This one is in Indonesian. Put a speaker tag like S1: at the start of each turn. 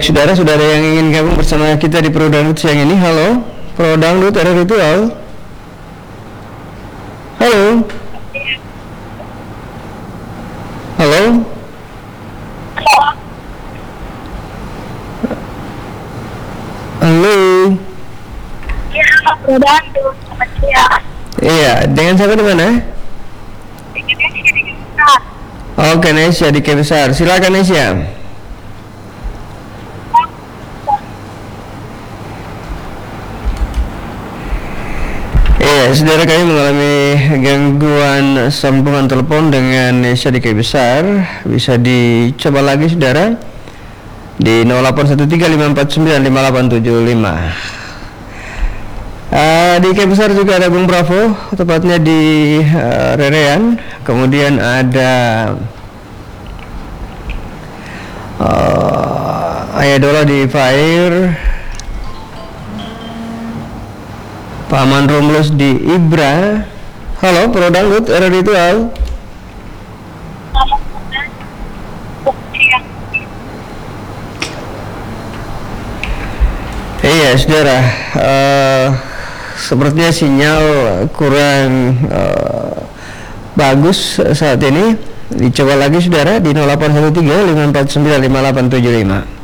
S1: Baik, saudara, sudah ada yang ingin gabung bersama kita di Pro Dangdut siang ini. Halo, Pro Dangdut, ada ritual. Halo. Halo. Halo.
S2: Ya, Pro Dangdut, selamat siang.
S1: Iya, dengan siapa di mana? Oke, Nesya di Kebesar. Silakan Nesya. Iya, saudara, kami mengalami gangguan sambungan telepon dengan Nesya di Kebesar. Bisa dicoba lagi, saudara, di 0813549585. Di Kebesar juga ada Bung Bravo, tepatnya di Rerean. Kemudian ada Ayadola di Fair, Paman Romulus di Ibra. Halo, Pro Dangdut, era ritual. Iya, saudara, sepertinya sinyal kurang bagus saat ini. Dicoba lagi, saudara, di 081354958575.